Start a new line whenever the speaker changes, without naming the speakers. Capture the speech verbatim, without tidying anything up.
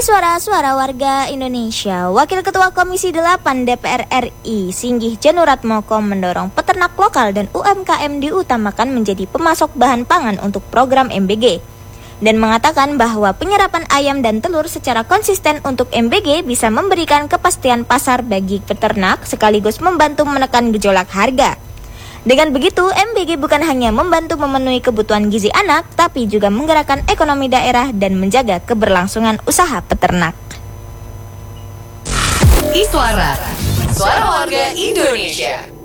Suara-suara warga Indonesia, Wakil Ketua Komisi delapan D P R R I Singgih Januratmoko mendorong peternak lokal dan U M K M diutamakan menjadi pemasok bahan pangan untuk program M B G dan mengatakan bahwa penyerapan ayam dan telur secara konsisten untuk M B G bisa memberikan kepastian pasar bagi peternak sekaligus membantu menekan gejolak harga. Dengan begitu, M B G bukan hanya membantu memenuhi kebutuhan gizi anak, tapi juga menggerakkan ekonomi daerah dan menjaga keberlangsungan usaha peternak.
Iswara, suara warga Indonesia.